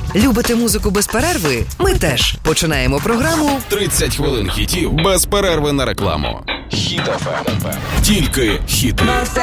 Любите музику без перерви? Ми теж. Починаємо програму 30 хвилин хітів без перерви на рекламу. Хіт FM. Тільки хіти.